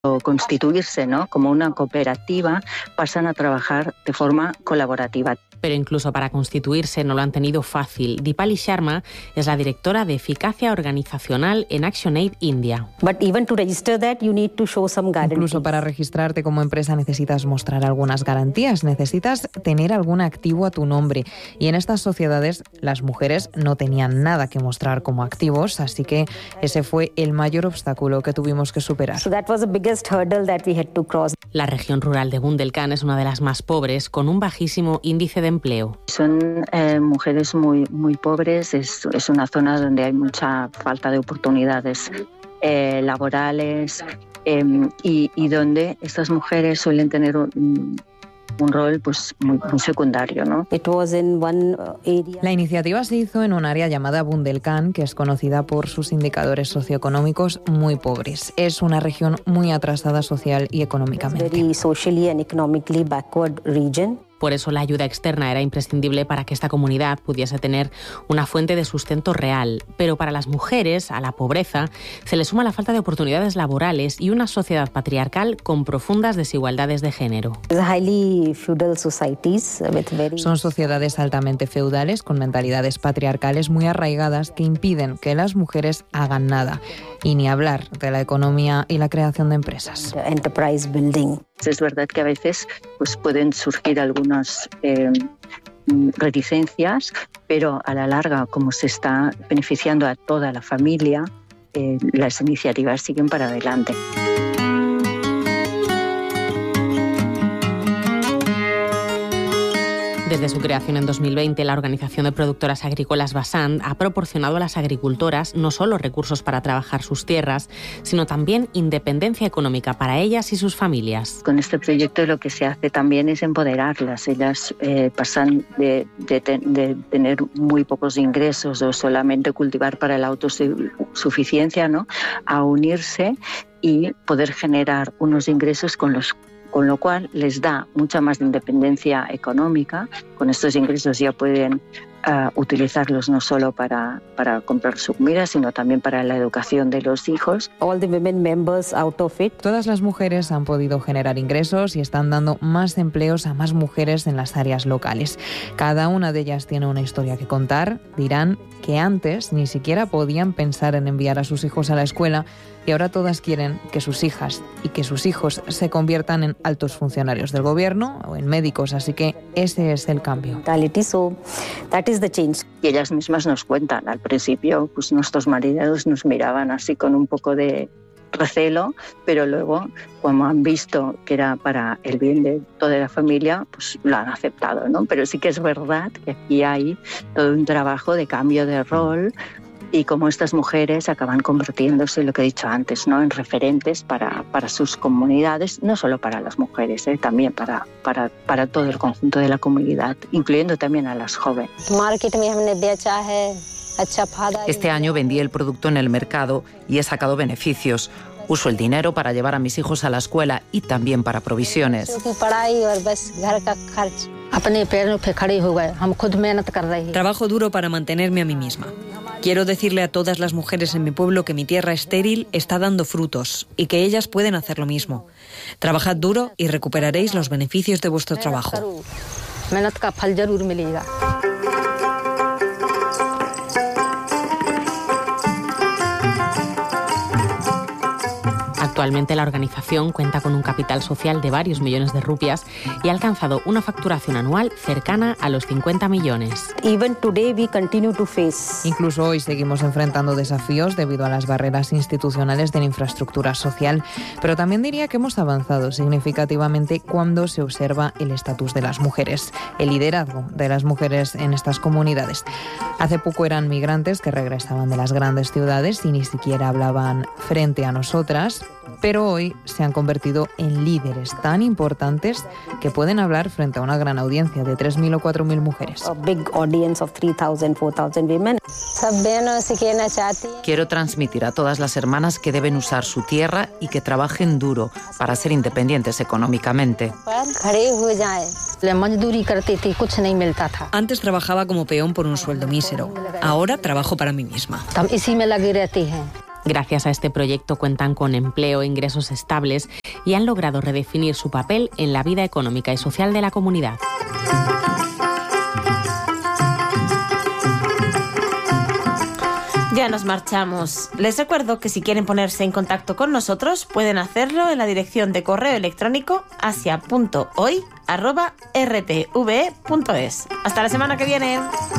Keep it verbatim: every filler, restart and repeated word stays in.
o constituirse, ¿no?, como una cooperativa, pasan a trabajar de forma colaborativa. Pero incluso para constituirse no lo han tenido fácil. Dipali Sharma es la directora de Eficacia Organizacional en ActionAid India. Incluso para registrarte como empresa necesitas mostrar algunas garantías, necesitas tener algún activo a tu nombre. Y en estas sociedades las mujeres no tenían nada que mostrar como activos, así que ese fue el mayor obstáculo que tuvimos que superar. La región rural de Bundelkhand es una de las más pobres, con un bajísimo índice de empleo. Son eh, mujeres muy, muy pobres, es, es una zona donde hay mucha falta de oportunidades eh, laborales eh, y, y donde estas mujeres suelen tener un, un rol pues muy, muy secundario, ¿no? La iniciativa se hizo en un área llamada Bundelkhand, que es conocida por sus indicadores socioeconómicos muy pobres. Es una región muy atrasada social y económicamente. Por eso la ayuda externa era imprescindible para que esta comunidad pudiese tener una fuente de sustento real. Pero para las mujeres, a la pobreza, se le suma la falta de oportunidades laborales y una sociedad patriarcal con profundas desigualdades de género. Son sociedades altamente feudales, con mentalidades patriarcales muy arraigadas que impiden que las mujeres hagan nada. Y ni hablar de la economía y la creación de empresas. Es verdad que a veces pues, pueden surgir algunas eh, reticencias, pero a la larga, como se está beneficiando a toda la familia, eh, las iniciativas siguen para adelante. Desde su creación en dos mil veinte, la Organización de Productoras Agrícolas Basant ha proporcionado a las agricultoras no solo recursos para trabajar sus tierras, sino también independencia económica para ellas y sus familias. Con este proyecto lo que se hace también es empoderarlas. Ellas eh, pasan de, de, de tener muy pocos ingresos o solamente cultivar para la autosuficiencia, ¿no?, a unirse y poder generar unos ingresos con los con lo cual les da mucha más independencia económica. Con estos ingresos ya pueden uh, utilizarlos no solo para, para comprar su comida, sino también para la educación de los hijos. All the women members out of it. Todas las mujeres han podido generar ingresos y están dando más empleos a más mujeres en las áreas locales. Cada una de ellas tiene una historia que contar. Dirán que antes ni siquiera podían pensar en enviar a sus hijos a la escuela, y ahora todas quieren que sus hijas y que sus hijos se conviertan en altos funcionarios del gobierno o en médicos, así que ese es el cambio. Y ellas mismas nos cuentan, al principio pues nuestros maridos nos miraban así con un poco de recelo, pero luego, como han visto que era para el bien de toda la familia, pues lo han aceptado, ¿no? Pero sí que es verdad que aquí hay todo un trabajo de cambio de rol, y cómo estas mujeres acaban convirtiéndose, lo que he dicho antes, ¿no?, en referentes para, para sus comunidades, no solo para las mujeres, ¿eh? también para, para, para todo el conjunto de la comunidad, incluyendo también a las jóvenes. Este año vendí el producto en el mercado y he sacado beneficios. Uso el dinero para llevar a mis hijos a la escuela y también para provisiones. Trabajo duro para mantenerme a mí misma. Quiero decirle a todas las mujeres en mi pueblo que mi tierra estéril está dando frutos y que ellas pueden hacer lo mismo. Trabajad duro y recuperaréis los beneficios de vuestro trabajo. Actualmente la organización cuenta con un capital social de varios millones de rupias y ha alcanzado una facturación anual cercana a los cincuenta millones. Even today we continue to face. Incluso hoy seguimos enfrentando desafíos debido a las barreras institucionales de la infraestructura social, pero también diría que hemos avanzado significativamente cuando se observa el estatus de las mujeres, el liderazgo de las mujeres en estas comunidades. Hace poco eran migrantes que regresaban de las grandes ciudades y ni siquiera hablaban frente a nosotras, pero hoy se han convertido en líderes tan importantes que pueden hablar frente a una gran audiencia de tres mil o cuatro mil mujeres. A big audience of three thousand, four thousand women. Quiero transmitir a todas las hermanas que deben usar su tierra y que trabajen duro para ser independientes económicamente. Antes trabajaba como peón por un sueldo mísero. Ahora trabajo para mí misma. Gracias a este proyecto cuentan con empleo e ingresos estables y han logrado redefinir su papel en la vida económica y social de la comunidad. Ya nos marchamos. Les recuerdo que si quieren ponerse en contacto con nosotros pueden hacerlo en la dirección de correo electrónico asia punto hoy arroba r t v e punto es. Hasta la semana que viene.